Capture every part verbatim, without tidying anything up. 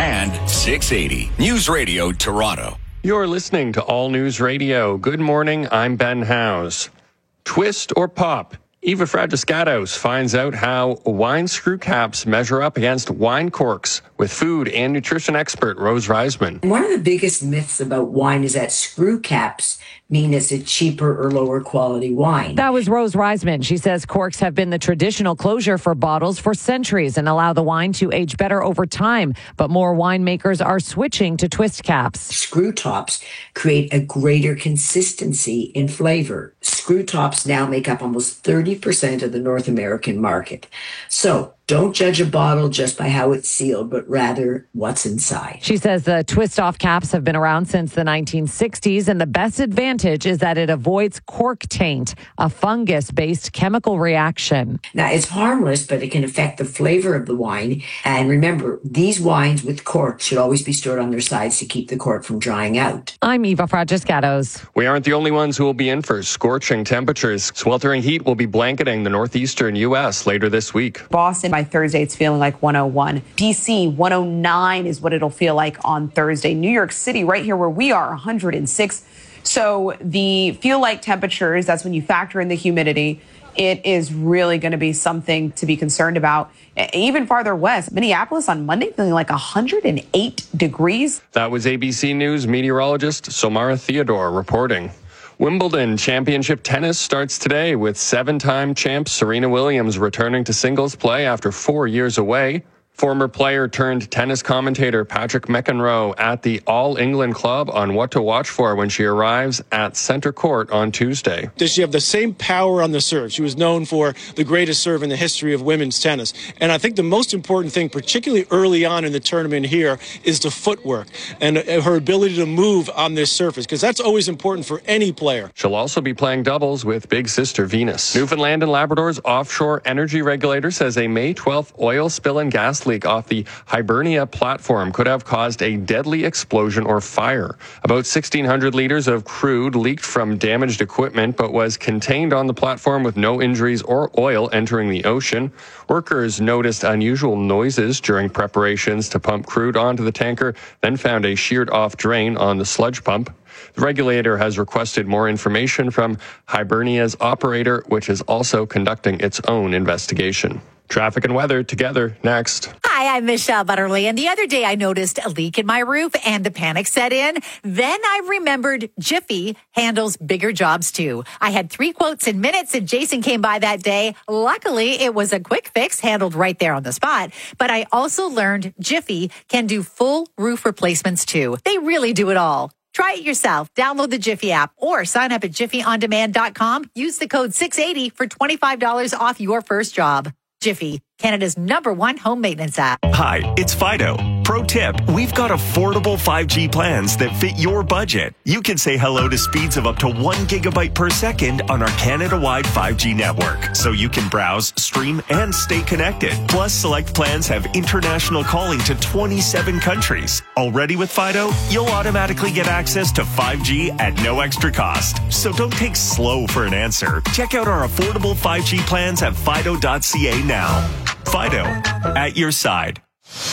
and six eighty News Radio Toronto. You're listening to All News Radio. Good morning, I'm Ben Howes. Twist or pop? Eva Fragis-Gatos finds out how wine screw caps measure up against wine corks with food and nutrition expert Rose Reisman. One of the biggest myths about wine is that screw caps mean it's a cheaper or lower quality wine. That was Rose Reisman. She says corks have been the traditional closure for bottles for centuries and allow the wine to age better over time. But more winemakers are switching to twist caps. Screw tops create a greater consistency in flavor. Screw tops now make up almost thirty percent of the North American market. So don't judge a bottle just by how it's sealed, but rather what's inside. She says the twist-off caps have been around since the nineteen sixties, and the best advantage is that it avoids cork taint, a fungus-based chemical reaction. Now, it's harmless, but it can affect the flavor of the wine. And remember, these wines with cork should always be stored on their sides to keep the cork from drying out. I'm Eva Fragis-Gatos. We aren't the only ones who will be in for scorching temperatures. Sweltering heat will be blanketing the northeastern U S later this week. Boston, by Thursday, it's feeling like one oh one. D C, one oh nine is what it'll feel like on Thursday. New York City, right here where we are, one hundred six. So the feel-like temperatures, that's when you factor in the humidity. It is really going to be something to be concerned about. Even farther west, Minneapolis on Monday feeling like one hundred eight degrees. That was A B C News meteorologist Somara Theodore reporting. Wimbledon Championship Tennis starts today with seven-time champ Serena Williams returning to singles play after four years away. Former player turned tennis commentator Patrick McEnroe at the All England Club on what to watch for when she arrives at Centre Court on Tuesday. Does she have the same power on the serve? She was known for the greatest serve in the history of women's tennis. And I think the most important thing, particularly early on in the tournament here, is the footwork and her ability to move on this surface, because that's always important for any player. She'll also be playing doubles with big sister Venus. Newfoundland and Labrador's offshore energy regulator says a May twelfth oil spill and gas leak off the Hibernia platform could have caused a deadly explosion or fire. About sixteen hundred liters of crude leaked from damaged equipment, but was contained on the platform with no injuries or oil entering the ocean. Workers noticed unusual noises during preparations to pump crude onto the tanker, then found a sheared off drain on the sludge pump. The regulator has requested more information from Hibernia's operator, which is also conducting its own investigation. Traffic and weather together next. Hi, I'm Michelle Butterly, and the other day I noticed a leak in my roof and the panic set in. Then I remembered Jiffy handles bigger jobs too. I had three quotes in minutes and Jason came by that day. Luckily, it was a quick fix handled right there on the spot. But I also learned Jiffy can do full roof replacements too. They really do it all. Try it yourself. Download the Jiffy app or sign up at jiffy on demand dot com. Use the code six eighty for twenty-five dollars off your first job. Jiffy, Canada's number one home maintenance app. Hi, it's Fido. Pro tip, we've got affordable five G plans that fit your budget. You can say hello to speeds of up to one gigabyte per second on our Canada-wide five G network, so you can browse, stream, and stay connected. Plus, select plans have international calling to twenty-seven countries. Already with Fido, you'll automatically get access to five G at no extra cost. So don't take slow for an answer. Check out our affordable five G plans at fido dot c a now. Fido, at your side.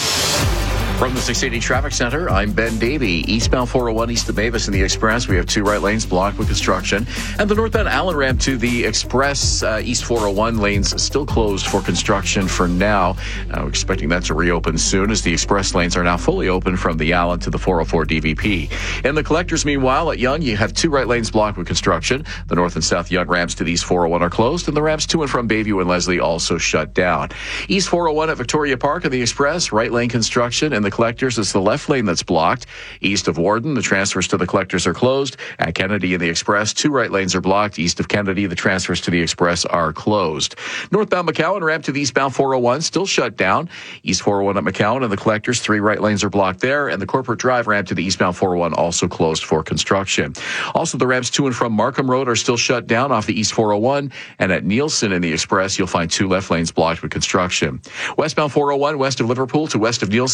From the six eighty Traffic Center, I'm Ben Davey. Eastbound four oh one east of Mavis in the Express, we have two right lanes blocked with construction. And the northbound Allen ramp to the Express uh, East four oh one lanes still closed for construction for now. Uh, we're expecting that to reopen soon as the Express lanes are now fully open from the Allen to the four oh four D V P. In the Collectors, meanwhile, at Yonge, you have two right lanes blocked with construction. The north and south Yonge ramps to the East four oh one are closed, and the ramps to and from Bayview and Leslie also shut down. East four oh one at Victoria Park and the Express, right lane construction, and the Collectors, it's the left lane that's blocked. East of Warden, the transfers to the Collectors are closed. At Kennedy and the Express, two right lanes are blocked. East of Kennedy, the transfers to the Express are closed. Northbound McCowan ramp to the eastbound four oh one still shut down. East four oh one at McCowan and the Collectors, three right lanes are blocked there. And the Corporate Drive ramp to the eastbound four oh one also closed for construction. Also, the ramps to and from Markham Road are still shut down off the East four oh one. And at Nielsen and the Express, you'll find two left lanes blocked with construction. Westbound four oh one west of Liverpool to west of Nielsen, those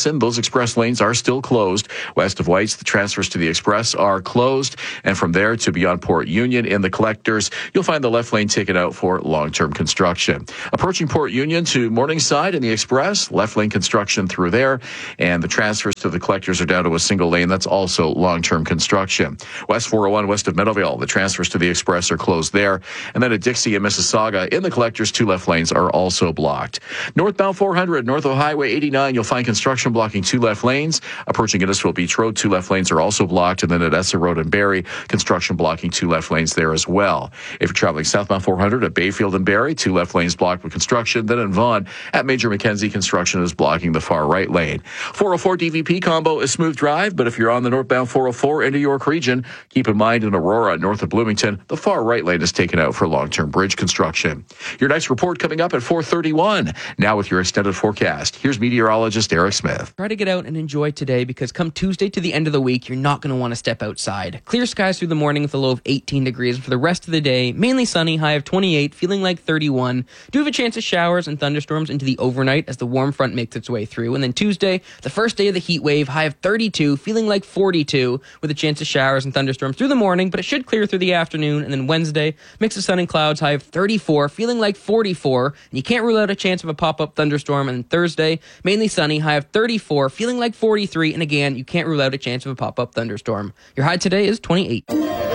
Express lanes are still closed. West of White's, the transfers to the Express are closed. And from there to beyond Port Union in the collectors, you'll find the left lane taken out for long-term construction. Approaching Port Union to Morningside in the Express, left lane construction through there. And the transfers to the collectors are down to a single lane. That's also long-term construction. West four oh one west of Meadowvale, the transfers to the Express are closed there. And then at Dixie and Mississauga in the collectors, two left lanes are also blocked. Northbound four hundred, north of Highway eighty-nine, you'll find construction blocking two left lanes. Approaching Innisfil Beach Road, two left lanes are also blocked. And then at Essa Road and Barrie, construction blocking two left lanes there as well. If you're traveling southbound four hundred at Bayfield and Barrie, two left lanes blocked with construction. Then in Vaughan, at Major Mackenzie, construction is blocking the far right lane. four oh four D V P combo is smooth drive, but if you're on the northbound four oh four into York Region, keep in mind in Aurora, north of Bloomington, the far right lane is taken out for long-term bridge construction. Your next report coming up at four thirty-one. Now with your extended forecast, here's meteorologist Eric Smith. Try to get out and enjoy today because come Tuesday to the end of the week, you're not going to want to step outside. Clear skies through the morning with a low of eighteen degrees. For the rest of the day, mainly sunny, high of twenty-eight, feeling like thirty-one. Do have a chance of showers and thunderstorms into the overnight as the warm front makes its way through. And then Tuesday, the first day of the heat wave, high of thirty-two, feeling like forty-two, with a chance of showers and thunderstorms through the morning, but it should clear through the afternoon. And then Wednesday, mix of sun and clouds, high of thirty-four, feeling like forty-four. And you can't rule out a chance of a pop-up thunderstorm. And then Thursday, mainly sunny, high of thirty-four, feeling like forty-three. And again, you can't rule out a chance of a pop-up thunderstorm. Your high today is twenty-eight.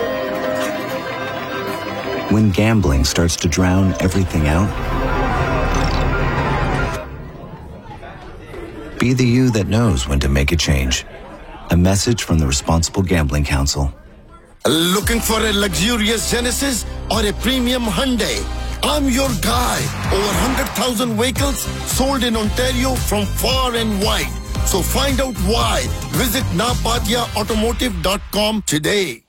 When gambling starts to drown everything out, be the you that knows when to make a change. A message from the Responsible Gambling Council. Looking for a luxurious Genesis or a premium Hyundai? I'm your guy. Over one hundred thousand vehicles sold in Ontario from far and wide. So find out why. Visit napatia automotive dot com today.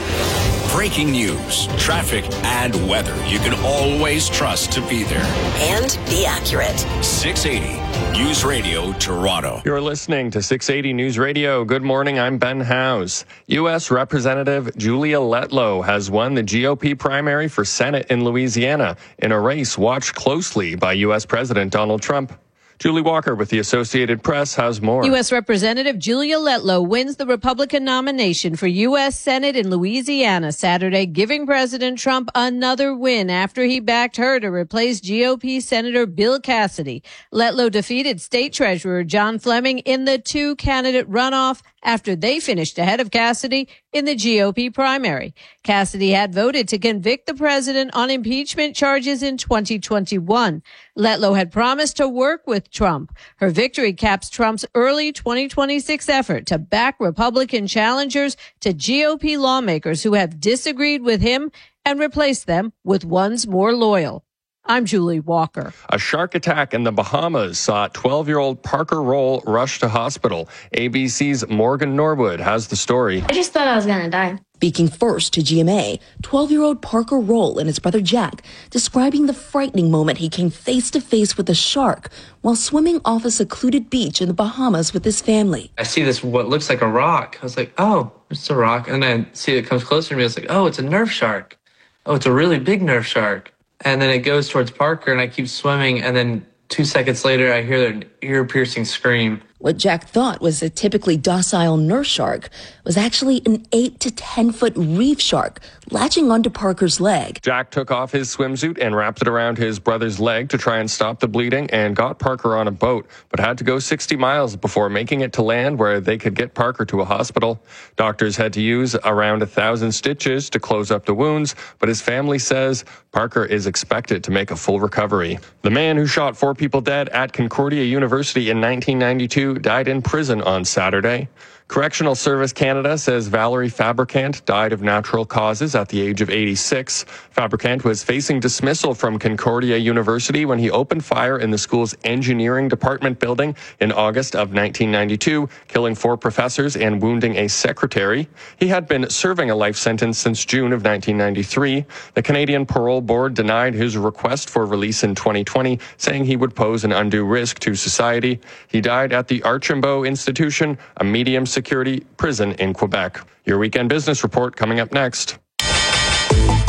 Breaking news, traffic, and weather you can always trust to be there. And be accurate. six eighty News Radio Toronto. You're listening to six eighty News Radio. Good morning, I'm Ben Howes. U S Representative Julia Letlow has won the G O P primary for Senate in Louisiana in a race watched closely by U S President Donald Trump. Julie Walker with the Associated Press has more. U S Representative Julia Letlow wins the Republican nomination for U S Senate in Louisiana Saturday, giving President Trump another win after he backed her to replace G O P Senator Bill Cassidy. Letlow defeated State Treasurer John Fleming in the two-candidate runoff after they finished ahead of Cassidy in the G O P primary. Cassidy had voted to convict the president on impeachment charges in twenty twenty-one. Letlow had promised to work with Trump. Her victory caps Trump's early twenty twenty-six effort to back Republican challengers to G O P lawmakers who have disagreed with him and replace them with ones more loyal. I'm Julie Walker. A shark attack in the Bahamas saw twelve-year-old Parker Roll rush to hospital. A B C's Morgan Norwood has the story. I just thought I was going to die. Speaking first to G M A, twelve-year-old Parker Roll and his brother Jack describing the frightening moment he came face-to-face with a shark while swimming off a secluded beach in the Bahamas with his family. I see this, what looks like a rock. I was like, oh, it's a rock. And then I see it comes closer to me. I was like, oh, it's a Nerf shark. Oh, it's a really big Nerf shark. And then it goes towards Parker, and I keep swimming, and then two seconds later, I hear an ear-piercing scream. What Jack thought was a typically docile nurse shark was actually an eight to ten foot reef shark latching onto Parker's leg. Jack took off his swimsuit and wrapped it around his brother's leg to try and stop the bleeding and got Parker on a boat, but had to go sixty miles before making it to land where they could get Parker to a hospital. Doctors had to use around a thousand stitches to close up the wounds, but his family says Parker is expected to make a full recovery. The man who shot four people dead at Concordia University in nineteen ninety-two died in prison on Saturday. Correctional Service Canada says Valerie Fabricant died of natural causes at the age of eighty-six. Fabricant was facing dismissal from Concordia University when he opened fire in the school's engineering department building in August of nineteen ninety-two, killing four professors and wounding a secretary. He had been serving a life sentence since June of nineteen ninety-three. The Canadian Parole Board denied his request for release in twenty twenty, saying he would pose an undue risk to society. He died at the Archambault Institution, a medium security prison in Quebec. Your weekend business report coming up next.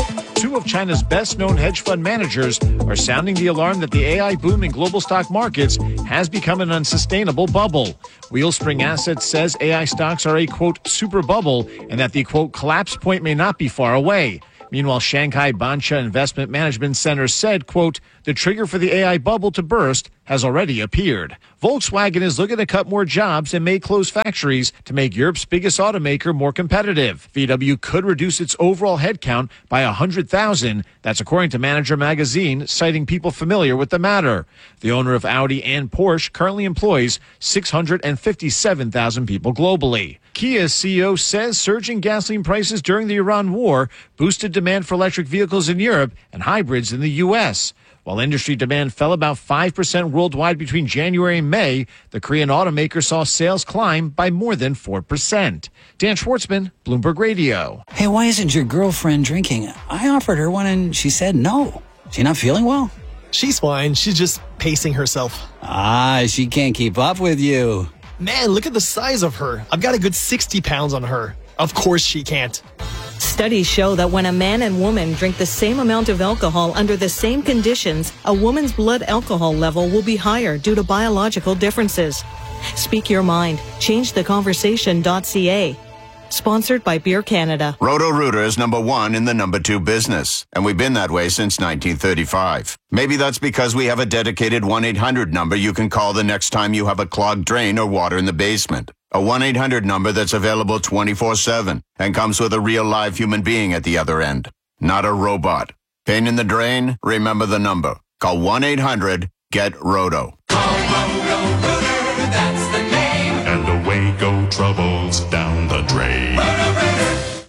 two of China's best-known hedge fund managers are sounding the alarm that the A I boom in global stock markets has become an unsustainable bubble. Wheelspring Assets says A I stocks are a, quote, super bubble, and that the, quote, collapse point may not be far away. Meanwhile, Shanghai Bancha Investment Management Center said, quote, the trigger for the A I bubble to burst has already appeared. Volkswagen is looking to cut more jobs and may close factories to make Europe's biggest automaker more competitive. V W could reduce its overall headcount by one hundred thousand. That's according to Manager Magazine, citing people familiar with the matter. The owner of Audi and Porsche currently employs six hundred fifty-seven thousand people globally. Kia's C E O says surging gasoline prices during the Iran war boosted demand for electric vehicles in Europe and hybrids in the U S. While industry demand fell about five percent worldwide between January and May, the Korean automaker saw sales climb by more than four percent. Dan Schwartzman, Bloomberg Radio. Hey, why isn't your girlfriend drinking? I offered her one and she said no. She not feeling well? She's fine. She's just pacing herself. Ah, she can't keep up with you. Man, look at the size of her. I've got a good sixty pounds on her. Of course she can't. Studies show that when a man and woman drink the same amount of alcohol under the same conditions, a woman's blood alcohol level will be higher due to biological differences. Speak your mind. change the conversation dot c a. Sponsored by Beer Canada. Roto-Rooter is number one in the number two business, and we've been that way since nineteen thirty-five. Maybe that's because we have a dedicated one eight hundred number you can call the next time you have a clogged drain or water in the basement. A one eight hundred number that's available twenty-four seven and comes with a real live human being at the other end, not a robot. Pain in the drain? Remember the number. Call one eight hundred get roto. Call Roto-Rooter, that's the name. And away go troubles down the drain. Roto-Rooter.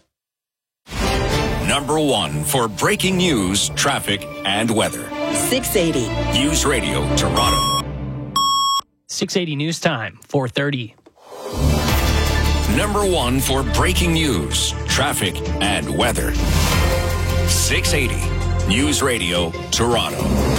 Number one for breaking news, traffic, and weather. six eighty. News Radio Toronto. six eighty News Time, four thirty. Number one for breaking news, traffic, and weather. six eighty News Radio Toronto.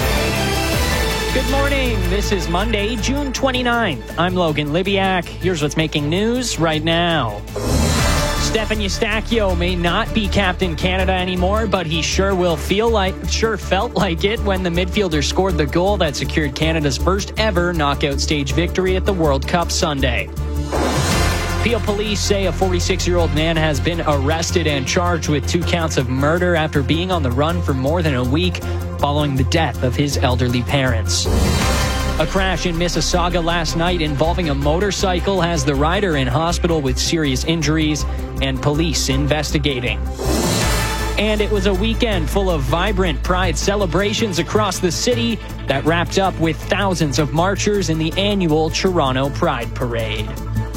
Good morning. This is Monday, June twenty-ninth. I'm Logan Libiak. Here's what's making news right now. Stefan Eustáquio may not be Captain Canada anymore, but he sure will feel like, sure felt like it when the midfielder scored the goal that secured Canada's first ever knockout stage victory at the World Cup Sunday. Peel police say a forty-six-year-old man has been arrested and charged with two counts of murder after being on the run for more than a week following the death of his elderly parents. A crash in Mississauga last night involving a motorcycle has the rider in hospital with serious injuries and police investigating. And it was a weekend full of vibrant Pride celebrations across the city that wrapped up with thousands of marchers in the annual Toronto Pride Parade.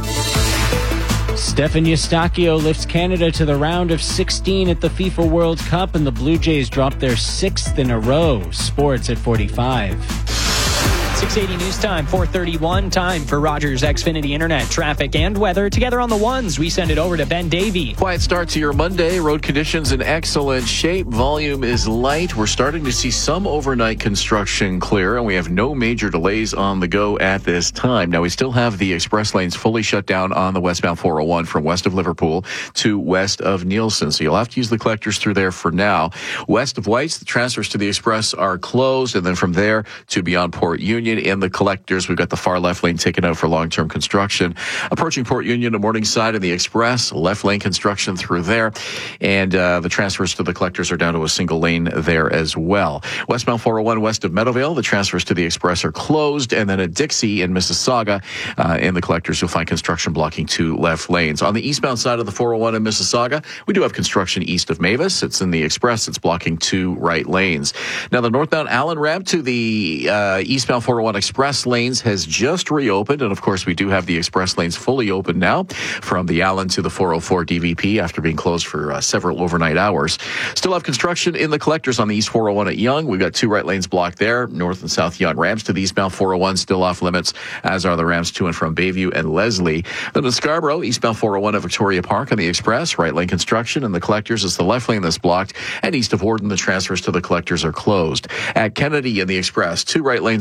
Stefan Eustáquio lifts Canada to the round of sixteen at the FIFA World Cup, and the Blue Jays drop their sixth in a row. Sports at forty-five. six eighty News Time, four thirty-one. Time for Rogers Xfinity Internet traffic and weather. Together on the ones, we send it over to Ben Davey. Quiet start to your Monday. Road conditions in excellent shape. Volume is light. We're starting to see some overnight construction clear, and we have no major delays on the go at this time. Now, we still have the express lanes fully shut down on the westbound four oh one from west of Liverpool to west of Nielsen, so you'll have to use the collectors through there for now. West of Whites, the transfers to the express are closed, and then from there to beyond Port Union. In the collectors, we've got the far left lane taken out for long-term construction. Approaching Port Union to Morningside in the express, left lane construction through there, and uh, the transfers to the collectors are down to a single lane there as well. Westbound four oh one west of Meadowvale, the transfers to the express are closed, and then at Dixie in Mississauga, uh, in the collectors, you'll find construction blocking two left lanes. On the eastbound side of the four oh one in Mississauga, we do have construction east of Mavis. It's in the express. It's blocking two right lanes. Now, the northbound Allen ramp to the uh, eastbound four oh one express lanes has just reopened, and of course we do have the express lanes fully open now from the Allen to the four oh four D V P after being closed for uh, several overnight hours. Still have construction in the collectors on the east four oh one at Yonge. We've got two right lanes blocked there, north and south Yonge ramps to the eastbound four oh one still off limits, as are the ramps to and from Bayview and Leslie. Then in Scarborough, eastbound four oh one at Victoria Park on the express, right lane construction, and the collectors is the left lane that's blocked, and east of Warden the transfers to the collectors are closed. At Kennedy in the express, two right lanes are blocked.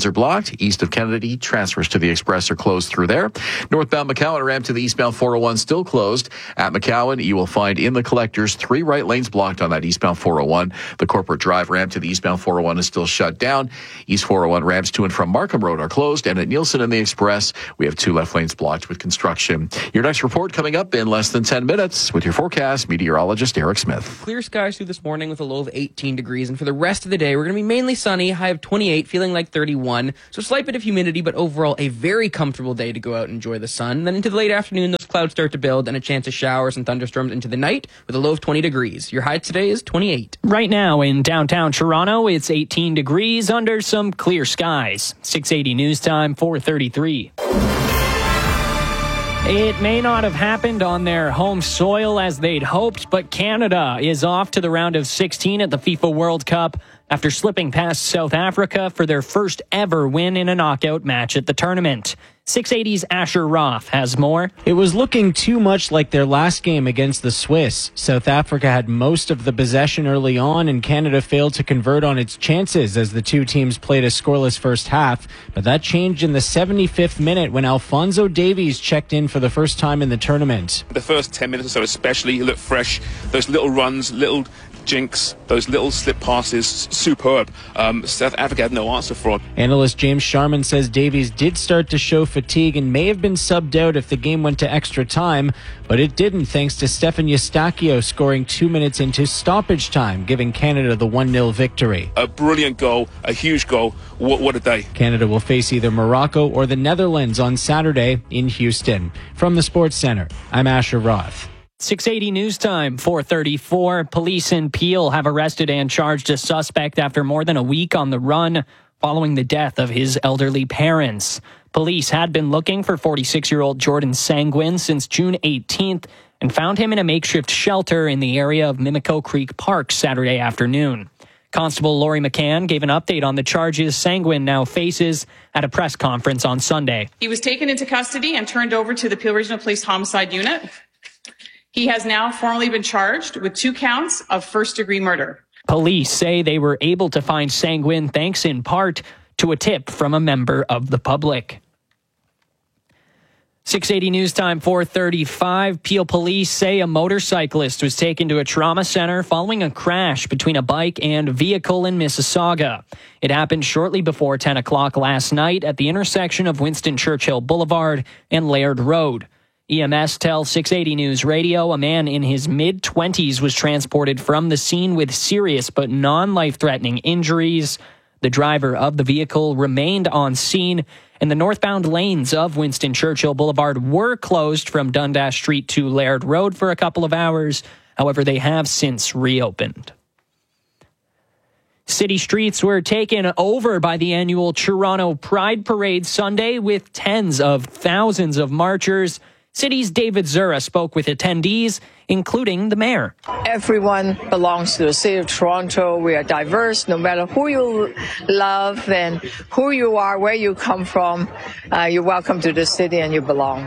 blocked. East of Kennedy, transfers to the Express are closed through there. Northbound McCowan ramp to the eastbound four oh one still closed. At McCowan, you will find in the collectors three right lanes blocked on that eastbound four oh one. The Corporate Drive ramp to the eastbound four oh one is still shut down. East four oh one ramps to and from Markham Road are closed. And at Nielsen and the Express, we have two left lanes blocked with construction. Your next report coming up in less than ten minutes with your forecast, meteorologist Eric Smith. Clear skies through this morning with a low of eighteen degrees. And for the rest of the day, we're going to be mainly sunny, high of twenty-eight, feeling like thirty-one. So a slight bit of humidity, but overall a very comfortable day to go out and enjoy the sun. Then into the late afternoon, those clouds start to build and a chance of showers and thunderstorms into the night with a low of twenty degrees. Your high today is twenty-eight. Right now in downtown Toronto, it's eighteen degrees under some clear skies. six eighty News Time, four thirty-three. It may not have happened on their home soil as they'd hoped, but Canada is off to the round of sixteen at the FIFA World Cup after slipping past South Africa for their first ever win in a knockout match at the tournament. six eighty's Asher Roth has more. It was looking too much like their last game against the Swiss. South Africa had most of the possession early on, and Canada failed to convert on its chances as the two teams played a scoreless first half. But that changed in the seventy-fifth minute when Alphonso Davies checked in for the first time in the tournament. The first ten minutes or so especially, he looked fresh. Those little runs, little jinks, those little slip passes, superb. Um, South Africa had no answer for it. Analyst James Sharman says Davies did start to show fatigue and may have been subbed out if the game went to extra time, but it didn't thanks to Stefan Eustáquio scoring two minutes into stoppage time, giving Canada the one nil victory. A brilliant goal, a huge goal. What, what a day. Canada will face either Morocco or the Netherlands on Saturday in Houston. From the Sports Center, I'm Asher Roth. six eighty News Time, four thirty-four. Police in Peel have arrested and charged a suspect after more than a week on the run following the death of his elderly parents. Police had been looking for forty-six-year-old Jordan Sanguin since June eighteenth and found him in a makeshift shelter in the area of Mimico Creek Park Saturday afternoon. Constable Laurie McCann gave an update on the charges Sanguin now faces at a press conference on Sunday. He was taken into custody and turned over to the Peel Regional Police Homicide Unit. He has now formally been charged with two counts of first-degree murder. Police say they were able to find Sanguin thanks in part to a tip from a member of the public. six eighty News Time, four thirty-five. Peel police say a motorcyclist was taken to a trauma center following a crash between a bike and vehicle in Mississauga. It happened shortly before ten o'clock last night at the intersection of Winston Churchill Boulevard and Laird Road. E M S tells six eighty News Radio a man in his mid-twenties was transported from the scene with serious but non-life-threatening injuries. The driver of the vehicle remained on scene, and the northbound lanes of Winston Churchill Boulevard were closed from Dundas Street to Laird Road for a couple of hours. However, they have since reopened. City streets were taken over by the annual Toronto Pride Parade Sunday with tens of thousands of marchers. City's David Zura spoke with attendees, including the mayor. Everyone belongs to the city of Toronto. We are diverse. No matter who you love and who you are, where you come from, uh, you're welcome to the city and you belong.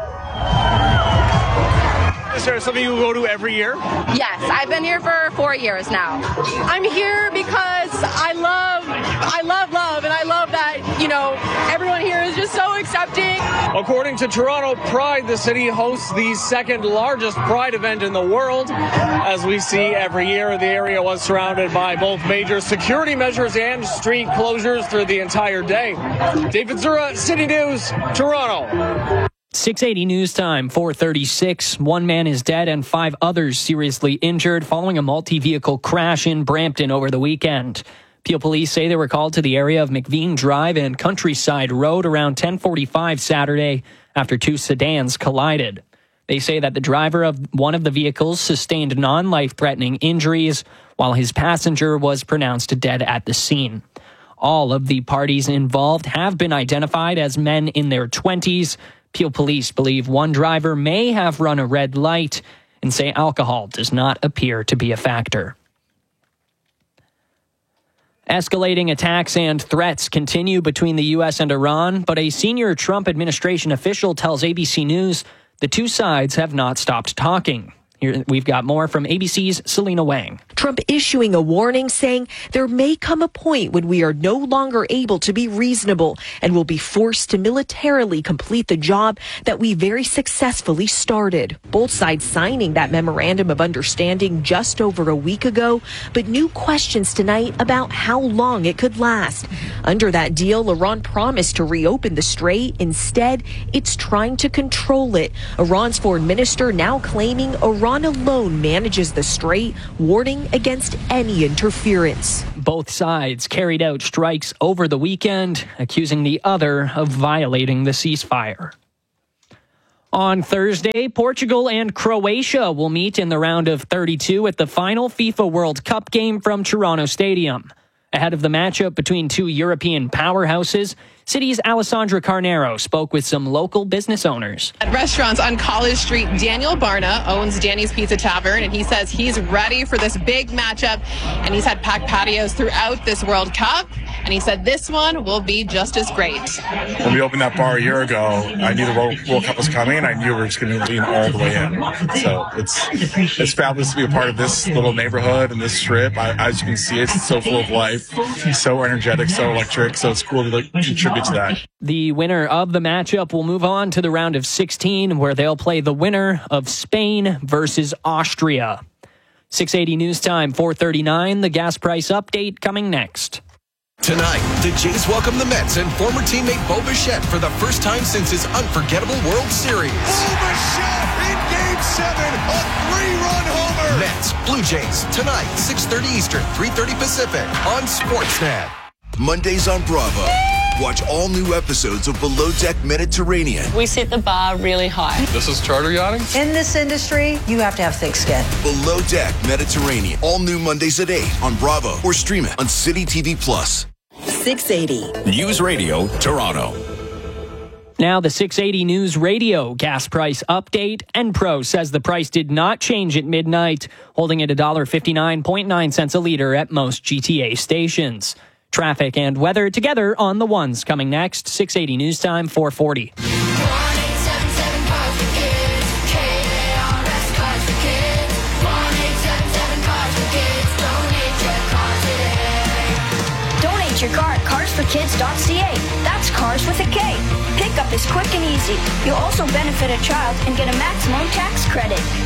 Is there something you go to every year? Yes, I've been here for four years now. I'm here because I love, I love love, and I love that, you know, everyone here is just so accepting. According to Toronto Pride, the city hosts the second largest Pride event in the world. As we see every year, the area was surrounded by both major security measures and street closures through the entire day. David Zura, City News, Toronto. six eighty News Time, four thirty-six. One man is dead and five others seriously injured following a multi-vehicle crash in Brampton over the weekend. Peel police say they were called to the area of McVean Drive and Countryside Road around ten forty-five Saturday after two sedans collided. They say that the driver of one of the vehicles sustained non-life-threatening injuries while his passenger was pronounced dead at the scene. All of the parties involved have been identified as men in their twenties. Peel police believe one driver may have run a red light and say alcohol does not appear to be a factor. Escalating attacks and threats continue between the U S and Iran, but a senior Trump administration official tells A B C News the two sides have not stopped talking. Here, we've got more from A B C's Selena Wang. Trump issuing a warning saying there may come a point when we are no longer able to be reasonable and will be forced to militarily complete the job that we very successfully started. Both sides signing that memorandum of understanding just over a week ago, but new questions tonight about how long it could last. Under that deal, Iran promised to reopen the strait. Instead, it's trying to control it. Iran's foreign minister now claiming Iran alone manages the strait, warning against any interference. Both sides carried out strikes over the weekend, accusing the other of violating the ceasefire. On Thursday, Portugal and Croatia will meet in the round of thirty-two at the final FIFA World Cup game from Toronto Stadium. Ahead of the matchup between two European powerhouses, City's Alessandra Carnero spoke with some local business owners. At restaurants on College Street, Daniel Barna owns Danny's Pizza Tavern, and he says he's ready for this big matchup, and he's had packed patios throughout this World Cup, and he said this one will be just as great. When we opened that bar a year ago, I knew the World, World Cup was coming, and I knew we were just going to lean all the way in. So it's it's fabulous to be a part of this little neighborhood and this strip. I, as you can see, it's so full of life, so energetic, so electric, so it's cool to like, contribute to that. The winner of the matchup will move on to the round of sixteen, where they'll play the winner of Spain versus Austria. six eighty News Time, four thirty-nine, the gas price update coming next. Tonight, the Jays welcome the Mets and former teammate Bo Bichette for the first time since his unforgettable World Series. Bo Bichette in Game seven, a three-run homer. Mets, Blue Jays, tonight, six thirty Eastern, three thirty Pacific, on Sportsnet. Mondays on Bravo. Watch all new episodes of Below Deck Mediterranean. We set the bar really high. This is charter yachting? In this industry, you have to have thick skin. Below Deck Mediterranean. All new Mondays at eight on Bravo or stream it on City T V Plus. six eighty News Radio Toronto. Now the six eighty News Radio gas price update. Enpro says the price did not change at midnight, holding at one dollar fifty-nine point nine cents a liter at most G T A stations. Traffic and weather together on the ones coming next. six eighty News Time, four forty. Donate your car at cars for kids dot c a. That's cars with a K. Pickup is quick and easy. You'll also benefit a child and get a maximum tax credit.